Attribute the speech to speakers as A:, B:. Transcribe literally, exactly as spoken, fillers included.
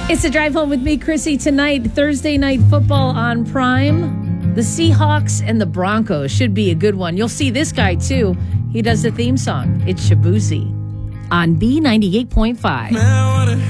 A: It's a drive home with me, Chrissy. Tonight, Thursday night football on Prime. The Seahawks and the Broncos should be a good one. You'll see this guy, too. He does the theme song. It's Shabuzi on B ninety-eight point five.